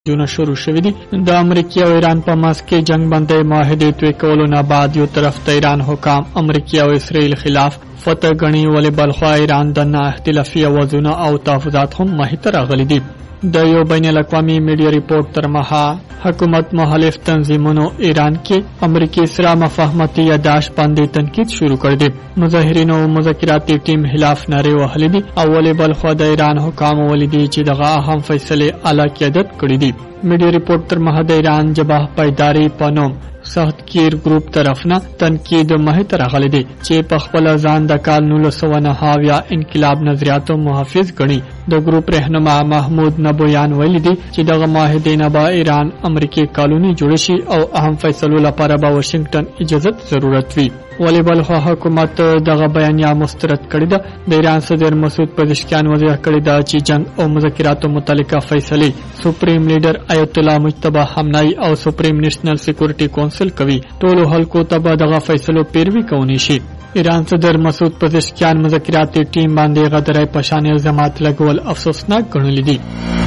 جون شروع شوې دي. د امریکا او ایران په منځ کې جنگ بندۍ معاهدې توی کولو نه بعد یو طرف ته ایران حکام امریکا او اسرائیل خلاف فتح غني ولې بلخوا ایران د نه اختلافي اوازونه او تحفظات هم مخې ته راغلي دي. د یو بین الاقوامي میډیا ریپورت تر مها حکومت مخالف تنظیمونو ایران کې امریکای سره مفاهمتي یادداشت باندې تنقید شروع کړ دي. مظاهرینو مذاکراتي ټیم خلاف نارې وهلې دي او ولې بلخوا د ایران حکام ولیدي چې دغه اهم فیصله اعلی قیادت کړې دي. میډیا ریپورت تر مها د ایران جبهه پایداری پنوم سخت کیر گروپ طرفنا تنقید مخې ته راغلی دی چې په خپل ځان د کال 1990 انقلاب نظریاتو محافظ ګڼي. د گروپ رهنما محمود نبویان ویلي دي چې دغه معاهدې نه به ایران امریکای کالونی جوړ شي او اهم فیصلو لپاره به واشنگټن اجازه ضرورت وي. ولی بلخوا حکومت دغه بیانیه مسترد کړی ده. د ایران صدر مسعود پزشکیان وضاحت کړی ده چې جنگ او مذاکراتو متعلقه فیصله سپریم لیډر آیت الله مجتبی حمنائی او سپریم نیشنل سکیورټي کونسل کوي. ټولو خلکو ته به دغه فیصلو پیروي کوونی شي. ایران صدر مسعود پزشکیان مذاکراتي ټیم باندې غدرای پشان الزامات لګول افسوسناک ګڼلي دي.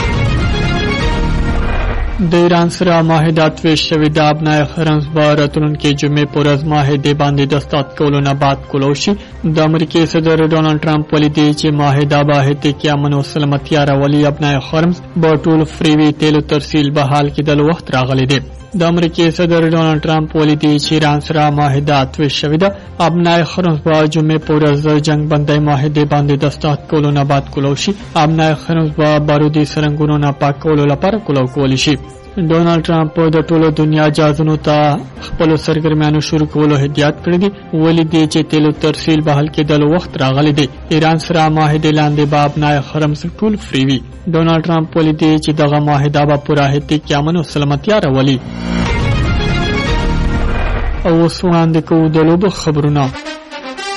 د ایران سره معاهدات ویش شوي د ابنای خرمز به راتلونکې جمعې په ورځ معاهدې باندې دستخط کولو نه بعد کولو شي. د امریکای صدر ډونالډ ټرمپ ولیدي چې معاهده به هټې کې امن او سلامتیا راولي. ابنای خرمز به ټول فریوي تیلو ترسیل به حال کېدل وخت راغلی دی. د امریکای صدر ډونالډ ټرمپ ولیدي چې ایران سره معاهدات ویش شوي ده. ابنای خرمز به جمعې په ورځ جنگ بندۍ معاهدې باندې دستخط کولو نه بعد کولو شي. ابنای خرمز به بارودي سرنګونو نه پاک کولو لپاره کولو کولی شي. ډونالډ ټرمپ د ټولو دنیا جازونو ته خپل سرګرمیانو شروع کولو هدایت کړی دی. ولیدي چې تیلو ترسیل بحال کېدل وخت راغلی دی. ایران سره معاهدې لاندې به ابنای خرمز ټول فری وي. ډونالډ ټرمپ ولیدي چې دغه معاهده به پوره هټې کې امن او سلامتیا راولي. او اوس وړاندې کوو د لوبو خبرونه.